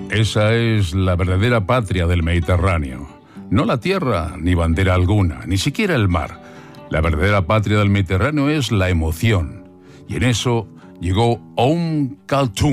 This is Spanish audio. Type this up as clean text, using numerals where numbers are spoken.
Esa es la verdadera patria del Mediterráneo. No la tierra, ni bandera alguna, ni siquiera el mar. La verdadera patria del Mediterráneo es la emoción. Y en eso llegó Kalthoum.